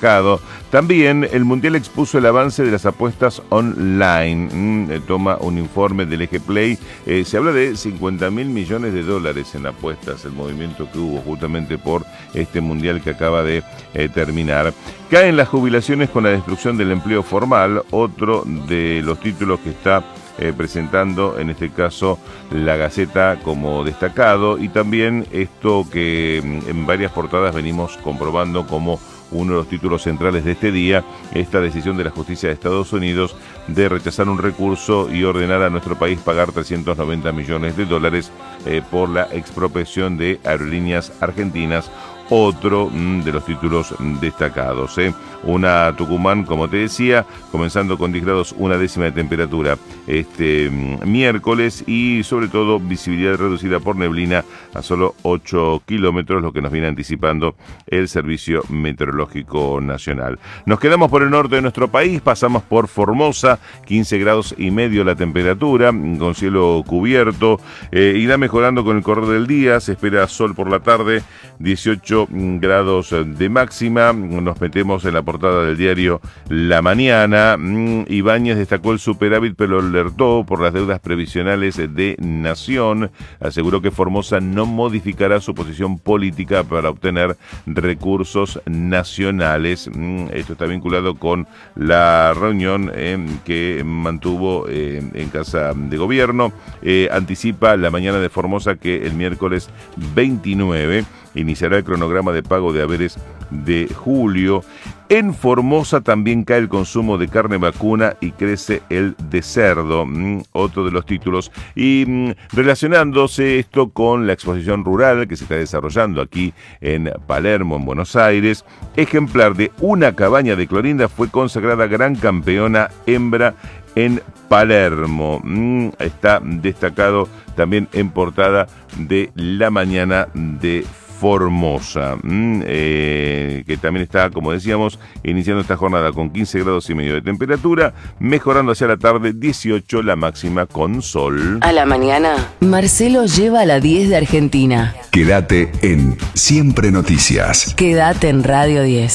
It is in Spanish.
destacado. También el Mundial expuso el avance de las apuestas online. Toma un informe del Eje Play. Se habla de 50.000 millones de dólares en apuestas, el movimiento que hubo justamente por este Mundial que acaba de terminar. Caen las jubilaciones con la destrucción del empleo formal, otro de los títulos que está presentando en este caso la Gaceta como destacado, y también esto que en varias portadas venimos comprobando como uno de los títulos centrales de este día, esta decisión de la justicia de Estados Unidos de rechazar un recurso y ordenar a nuestro país pagar 390 millones de dólares por la expropiación de Aerolíneas Argentinas. Otro de los títulos destacados. Una Tucumán, como te decía, comenzando con 10 grados, 1/10 de temperatura este miércoles, y sobre todo visibilidad reducida por neblina a solo 8 kilómetros, lo que nos viene anticipando el Servicio Meteorológico Nacional. Nos quedamos por el norte de nuestro país, pasamos por Formosa, 15 grados y medio la temperatura, con cielo cubierto, irá mejorando con el correr del día, se espera sol por la tarde, 18 grados de máxima. Nos metemos en la portada del diario La Mañana. Ibáñez destacó el superávit, pero alertó por las deudas previsionales de Nación. Aseguró que Formosa no modificará su posición política para obtener recursos nacionales. Esto está vinculado con la reunión que mantuvo en Casa de Gobierno. Anticipa La Mañana de Formosa que el miércoles 29 iniciará el cronograma de pago de haberes de julio. En Formosa también cae el consumo de carne vacuna y crece el de cerdo, otro de los títulos. Y relacionándose esto con la exposición rural que se está desarrollando aquí en Palermo, en Buenos Aires, ejemplar de una cabaña de Clorinda fue consagrada gran campeona hembra en Palermo. Está destacado también en portada de La Mañana de Formosa, que también está, como decíamos, iniciando esta jornada con 15 grados y medio de temperatura, mejorando hacia la tarde, 18 la máxima con sol. A la mañana, Marcelo lleva a la 10 de Argentina. Quédate en Siempre Noticias. Quédate en Radio 10.